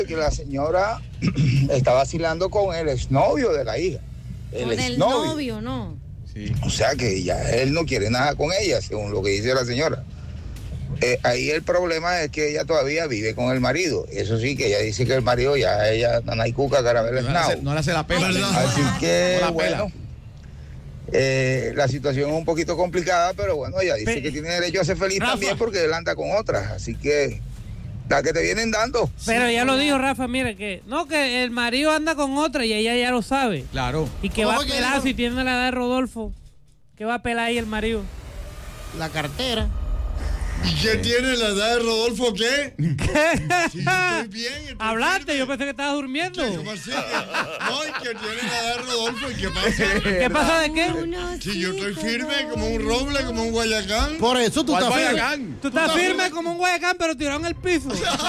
Que la señora está vacilando con el exnovio de la hija. Con el novio, ¿no? Sí. O sea que ya él no quiere nada con ella, según lo que dice la señora. Ahí el problema es que ella todavía vive con el marido. Eso sí, que ella dice que el marido ya ella nanaicuca carabela no le hace la pela. Así que no la bueno, la situación es un poquito complicada, pero bueno, ella dice que tiene derecho a ser feliz Rafa. también porque él anda con otras. Así que la que te vienen dando. Pero ya lo dijo Rafa, mire que el marido anda con otra y ella ya lo sabe. Claro. Y que va a pelar si tiene la edad de Rodolfo. ¿Qué va a pelar ahí el marido? La cartera. ¿Qué tiene la edad de Rodolfo qué? Sí, estoy bien. Hablaste, yo pensé que estabas durmiendo. ¿Cómo así? No, que tiene la edad de Rodolfo. ¿Y qué pasa? ¿Qué pasa de qué? Si yo estoy firme como un roble, como un guayacán. Por eso tú estás firme. Tú estás firme como un guayacán, pero tirado en el piso.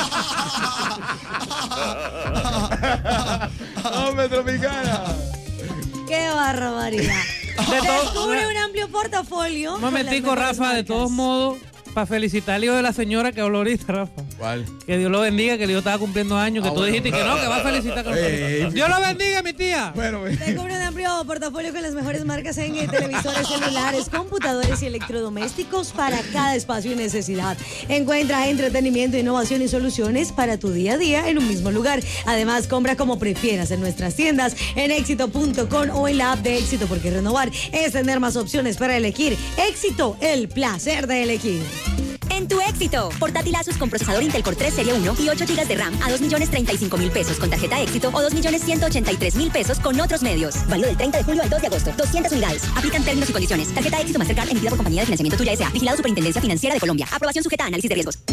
¡Hombre, Tropicana! ¡Qué barbaridad! Descubre un amplio portafolio. Un momentico, Rafa, de todos modos, para felicitar al hijo de la señora que habló ahorita, Rafa. ¿Cuál? Que Dios lo bendiga, que el hijo estaba cumpliendo años, que tú bueno. dijiste que no, que va a felicitar. Dios lo bendiga, mi tía. Bueno, Descubre un amplio portafolio con las mejores marcas en televisores celulares, computadores y electrodomésticos para cada espacio y necesidad. Encuentra entretenimiento, innovación y soluciones para tu día a día en un mismo lugar. Además, compra como prefieras en nuestras tiendas, en éxito.com o en la app de Éxito, porque renovar es tener más opciones para elegir. Éxito, el placer de elegir. En tu Éxito, portátil Asus con procesador Intel Core 3 Serie 1 y 8 GB de RAM a 2.035.000 pesos con tarjeta Éxito o 2.183.000 pesos con otros medios. Válido del 30 de julio al 2 de agosto. 200 unidades. Aplican términos y condiciones. Tarjeta Éxito Mastercard emitida por Compañía de Financiamiento Tuya S.A. Vigilado Superintendencia Financiera de Colombia. Aprobación sujeta a análisis de riesgos.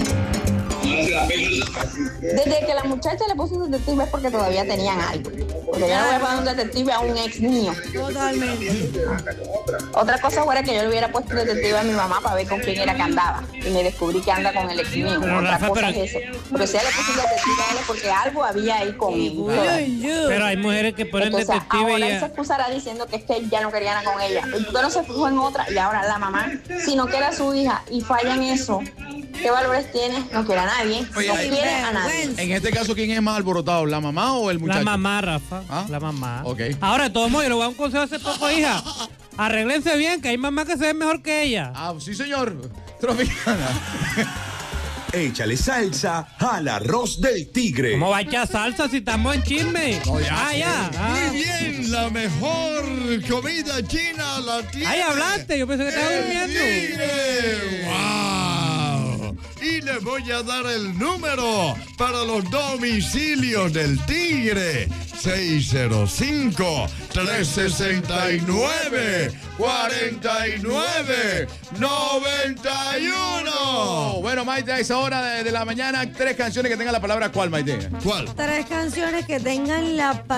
Desde que la muchacha le puso un detective es porque todavía tenían algo. Porque yo no voy a poner un detective a un ex mío. Totalmente. Otra cosa fuera que yo le hubiera puesto un detective a mi mamá para ver con quién era que andaba. Y me descubrí que anda con el ex mío. Pero, Otra Rafa, cosa pero- es eso. Pero si ella le puso un detective a él es porque algo había ahí conmigo. Pero hay mujeres que ponen Entonces, detective ahora y él se excusará diciendo que es que él ya no quería nada con ella. Y tú no se fijó en otra y ahora la mamá, si no quiere a su hija y falla en eso, ¿qué valores tiene? No quiere a nadie. Oye, no ahí- quiere a nadie. En este caso, ¿quién es más alborotado? ¿La mamá o el muchacho? La mamá, Rafa. ¿Ah? La mamá. Ok. Ahora, de todos modos, yo le voy a dar un consejo hace poco, hija. Arréglense bien, que hay mamás que se ven mejor que ella. Ah, sí, señor. Tropicana. Échale salsa al arroz del tigre. ¿Cómo va a echar salsa si estamos en chisme? No, ya, Ya. Muy bien, la mejor comida china la tiene. Ahí hablaste, yo pensé que estabas el durmiendo. Tigre. ¡Wow! Y le voy a dar el número para los domicilios del Tigre. 605-369-4991. Bueno, Maite, a esa hora de la mañana, 3 canciones que tengan la palabra ¿cuál, Maite? ¿Cuál? 3 canciones que tengan la